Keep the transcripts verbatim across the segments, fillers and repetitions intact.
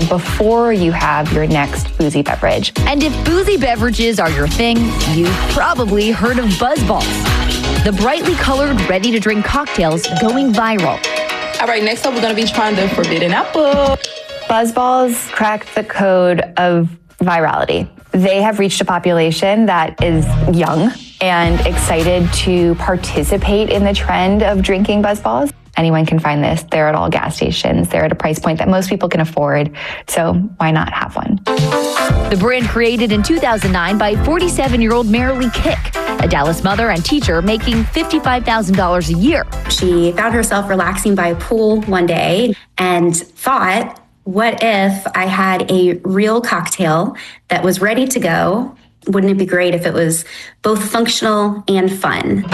before you have your next boozy beverage. And if boozy beverages are your thing, you've probably heard of BuzzBallz, the brightly colored, ready-to-drink cocktails going viral. All right, next up, we're going to be trying the Forbidden Apple. BuzzBallz cracked the code of virality. They have reached a population that is young and excited to participate in the trend of drinking BuzzBallz. Anyone can find this. They're at all gas stations. They're at a price point that most people can afford. So why not have one? The brand created in two thousand nine by forty-seven-year-old Marilee Kick, a Dallas mother and teacher making fifty-five thousand dollars a year. She found herself relaxing by a pool one day and thought, what if I had a real cocktail that was ready to go? Wouldn't it be great if it was both functional and fun?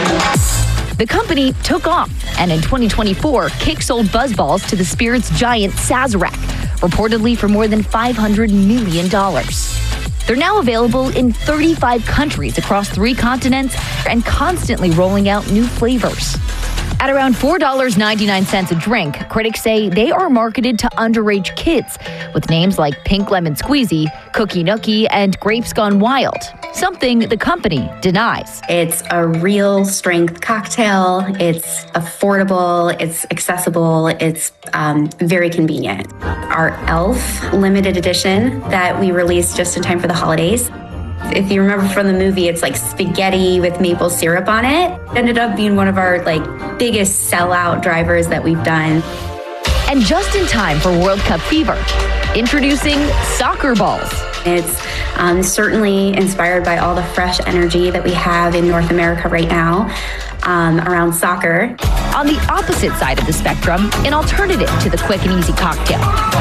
The company took off, and in twenty twenty-four, Kick sold BuzzBallz to the spirits giant Sazerac, reportedly for more than five hundred million dollars. They're now available in thirty-five countries across three continents and constantly rolling out new flavors. At around four dollars and ninety-nine cents a drink, critics say they are marketed to underage kids with names like Pink Lemon Squeezy, Cookie Nookie, and Grapes Gone Wild, something the company denies. It's a real strength cocktail. It's affordable. It's accessible. It's um, very convenient. Our Elf limited edition that we released just in time for the holidays. If you remember from the movie, it's like spaghetti with maple syrup on it. It ended up being one of our like biggest sellout drivers that we've done. And just in time for World Cup fever, introducing Soccer Balls. It's um, certainly inspired by all the fresh energy that we have in North America right now um, around soccer. On the opposite side of the spectrum, an alternative to the quick and easy cocktail.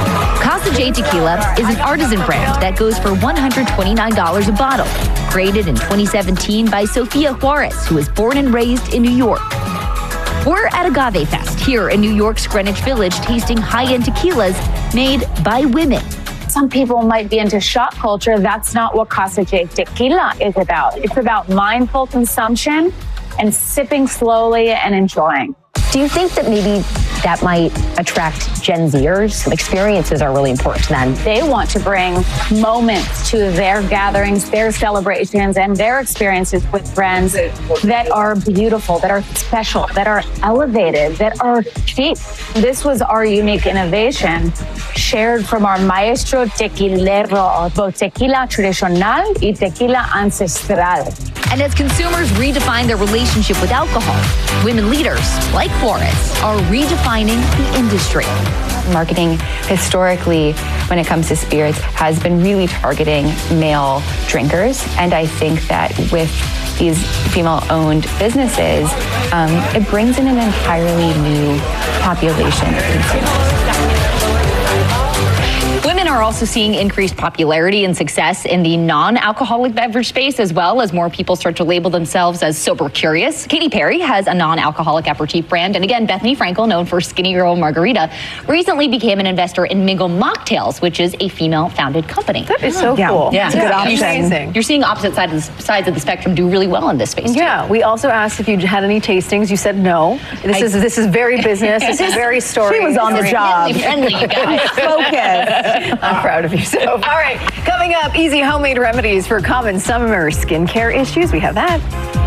Casa J Tequila is an artisan brand that goes for one hundred twenty-nine dollars a bottle, created in twenty seventeen by Sofia Juarez, who was born and raised in New York. We're at Agave Fest here in New York's Greenwich Village, tasting high-end tequilas made by women. Some people might be into shot culture. That's not what Casa J Tequila is about. It's about mindful consumption and sipping slowly and enjoying. Do you think that maybe that might attract Gen Zers? Experiences are really important to them. They want to bring moments to their gatherings, their celebrations, and their experiences with friends that are beautiful, that are special, that are elevated, that are cheap. This was our unique innovation, shared from our maestro tequilero, both tequila tradicional y tequila ancestral. And as consumers redefine their relationship with alcohol, women leaders like Juarez are redefining the industry. Marketing historically, when it comes to spirits, has been really targeting male drinkers. And I think that with these female-owned businesses, um, it brings in an entirely new population of consumers. Women are also seeing increased popularity and success in the non-alcoholic beverage space, as well as more people start to label themselves as sober curious. Katy Perry has a non-alcoholic aperitif brand. And again, Bethany Frankel, known for Skinny Girl Margarita, recently became an investor in Mingle Mocktails, which is a female-founded company. That is so yeah. cool. Yeah, it's a good option. Amazing. You're seeing opposite sides of, the, sides of the spectrum do really well in this space, too. Yeah, we also asked if you had any tastings. You said no. This I, is this is very business. This is very story. She was on the job. Really friendly, you guys. Focus. I'm proud of you, so. All right, coming up, easy homemade remedies for common summer skincare issues. We have that.